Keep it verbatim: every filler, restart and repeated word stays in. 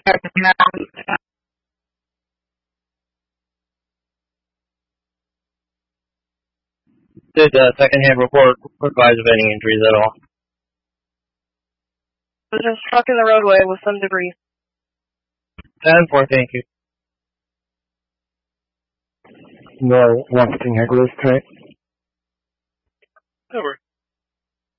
Did uh, second-hand report advise of any injuries at all? It was just struck in the roadway with some debris. ten four, thank you. No, one thing I close, correct?